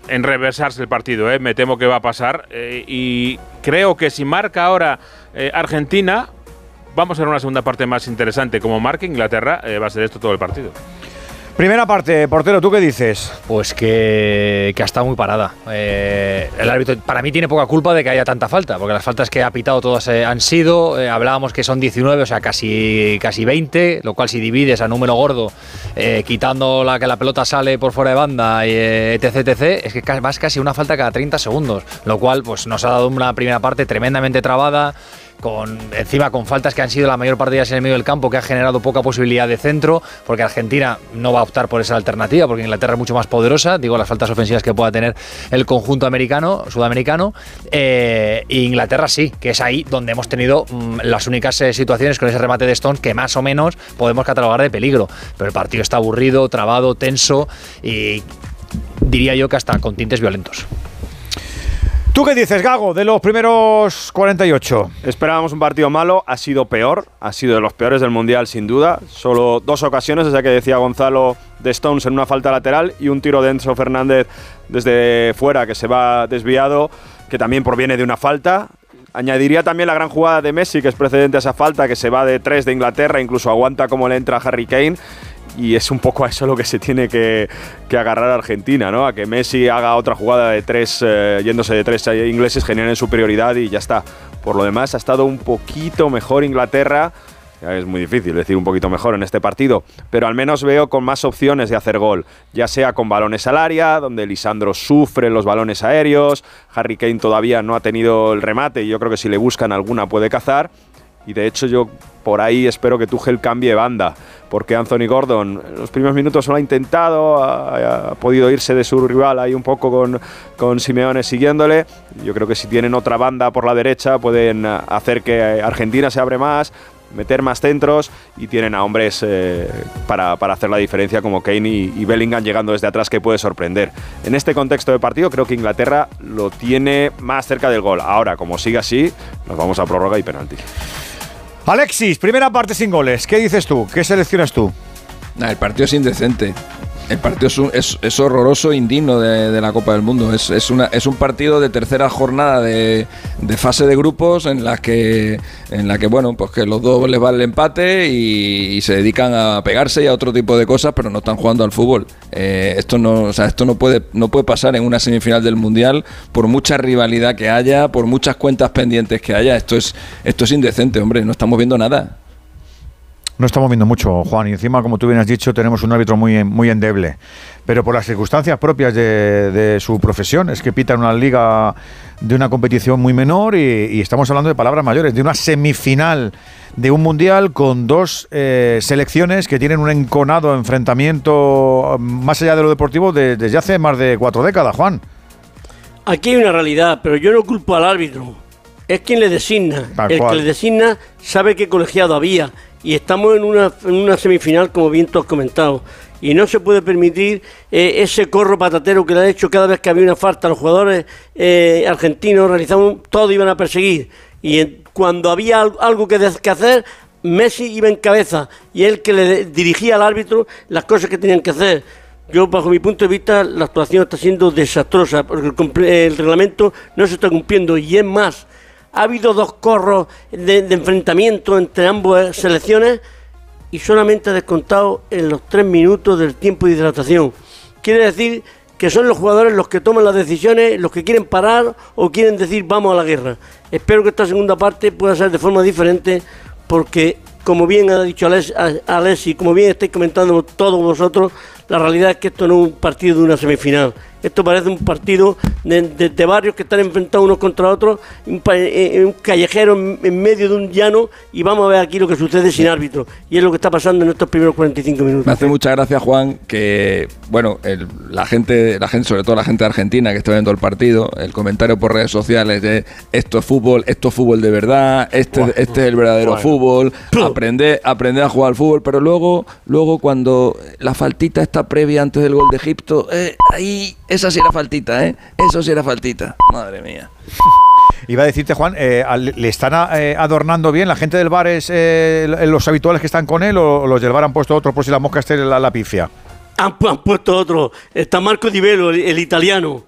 enreversarse el partido, me temo que va a pasar, y creo que si marca ahora Argentina, vamos a ver una segunda parte más interesante. Como marque Inglaterra, va a ser esto todo el partido. Primera parte, portero, ¿tú qué dices? Pues que ha estado muy parada. El árbitro para mí tiene poca culpa de que haya tanta falta, porque las faltas que ha pitado todas han sido, hablábamos que son 19, o sea, casi 20, lo cual si divides a número gordo, quitando que la pelota sale por fuera de banda, etc, es que vas casi una falta cada 30 segundos, lo cual pues nos ha dado una primera parte tremendamente trabada, encima con faltas que han sido la mayor parte de ellas en el medio del campo, que ha generado poca posibilidad de centro, porque Argentina no va a optar por esa alternativa, porque Inglaterra es mucho más poderosa, digo, las faltas ofensivas que pueda tener el conjunto sudamericano, e Inglaterra sí, que es ahí donde hemos tenido las únicas situaciones con ese remate de Stones que más o menos podemos catalogar de peligro, pero el partido está aburrido, trabado, tenso y diría yo que hasta con tintes violentos. ¿Tú qué dices, Gago, de los primeros 48? Esperábamos un partido malo, ha sido peor, ha sido de los peores del Mundial sin duda. Solo 2 ocasiones, esa que decía Gonzalo, de Stones en una falta lateral y un tiro de Enzo Fernández desde fuera que se va desviado, que también proviene de una falta. Añadiría también la gran jugada de Messi, que es precedente a esa falta, que se va de 3 de Inglaterra, incluso aguanta como le entra Harry Kane. Y es un poco a eso lo que se tiene que agarrar a Argentina, ¿no? A que Messi haga otra jugada de 3, yéndose de 3 ingleses, generen superioridad y ya está. Por lo demás, ha estado un poquito mejor Inglaterra. Es muy difícil decir un poquito mejor en este partido, pero al menos veo con más opciones de hacer gol, ya sea con balones al área, donde Lisandro sufre los balones aéreos, Harry Kane todavía no ha tenido el remate y yo creo que si le buscan alguna puede cazar. Y de hecho yo por ahí espero que Tuchel cambie banda, porque Anthony Gordon en los primeros minutos lo ha intentado, ha podido irse de su rival ahí un poco con Simeone siguiéndole. Yo creo que si tienen otra banda por la derecha pueden hacer que Argentina se abre más, meter más centros y tienen a hombres para hacer la diferencia como Kane y Bellingham llegando desde atrás, que puede sorprender. En este contexto de partido creo que Inglaterra lo tiene más cerca del gol. Ahora, como siga así, nos vamos a prórroga y penalti. Alexis, primera parte sin goles. ¿Qué dices tú? ¿Qué seleccionas tú? El partido es indecente. El partido es horroroso, indigno de la Copa del Mundo. Es un partido de tercera jornada de fase de grupos en la que bueno, pues que los dos les va el empate y se dedican a pegarse y a otro tipo de cosas, pero no están jugando al fútbol. Esto no puede pasar en una semifinal del Mundial, por mucha rivalidad que haya, por muchas cuentas pendientes que haya. Esto es indecente, hombre. No estamos viendo nada. No estamos viendo mucho, Juan, y encima, como tú bien has dicho, tenemos un árbitro muy endeble, pero por las circunstancias propias de su profesión. Es que pita en una liga de una competición muy menor y estamos hablando de palabras mayores, de una semifinal de un mundial con 2 selecciones que tienen un enconado enfrentamiento más allá de lo deportivo desde hace más de 4 décadas, Juan. Aquí hay una realidad, pero yo no culpo al árbitro, es quien le designa. El que le designa sabe qué colegiado había. Y estamos en una semifinal, como bien tú has comentado, y no se puede permitir ese corro patatero que le ha hecho cada vez que había una falta. Los jugadores argentinos realizaban, todos iban a perseguir, y cuando había algo que hacer, Messi iba en cabeza, y él que le dirigía al árbitro las cosas que tenían que hacer. Yo, bajo mi punto de vista, la actuación está siendo desastrosa, porque el reglamento no se está cumpliendo, y es más, ha habido 2 corros de enfrentamiento entre ambas selecciones y solamente ha descontado en los 3 minutos del tiempo de hidratación. Quiere decir que son los jugadores los que toman las decisiones, los que quieren parar o quieren decir vamos a la guerra. Espero que esta segunda parte pueda ser de forma diferente, porque, como bien ha dicho Alexis, como bien estáis comentando todos vosotros, la realidad es que esto no es un partido de una semifinal. Esto parece un partido de barrios que están enfrentados unos contra otros, un callejero en medio de un llano, y vamos a ver aquí lo que sucede sin árbitro. Y es lo que está pasando en estos primeros 45 minutos. Me hace mucha gracia, Juan, que bueno, la gente, sobre todo la gente de Argentina que está viendo el partido, el comentario por redes sociales de esto es fútbol de verdad, este es el verdadero fútbol, aprende a jugar al fútbol, pero luego cuando la faltita está previa antes del gol de Egipto, ahí esa sí era faltita, eso sí era faltita, madre mía. Iba a decirte, Juan, ¿le están adornando bien? ¿La gente del bar es los habituales que están con él, o los del bar han puesto otro por si la mosca esté la pifia? Han puesto otro. Está Marco Di Velo, el italiano.